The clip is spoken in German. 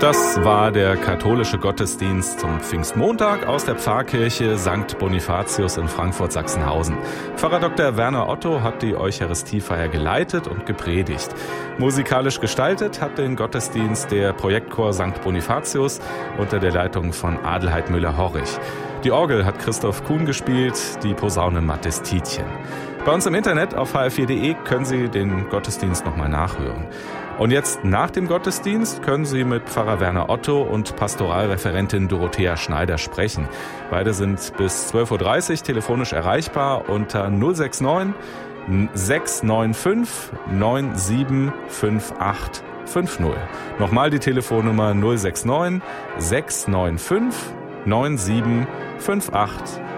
Das war der katholische Gottesdienst zum Pfingstmontag aus der Pfarrkirche St. Bonifatius in Frankfurt-Sachsenhausen. Pfarrer Dr. Werner Otto hat die Eucharistiefeier geleitet und gepredigt. Musikalisch gestaltet hat den Gottesdienst der Projektchor St. Bonifatius unter der Leitung von Adelheid Müller-Horrich. Die Orgel hat Christoph Kuhn gespielt, die Posaune Mathis Tietjen. Bei uns im Internet auf hr4.de können Sie den Gottesdienst nochmal nachhören. Und jetzt nach dem Gottesdienst können Sie mit Pfarrer Werner Otto und Pastoralreferentin Dorothea Schneider sprechen. Beide sind bis 12.30 Uhr telefonisch erreichbar unter 069 695 975850. Nochmal die Telefonnummer 069 695 975850.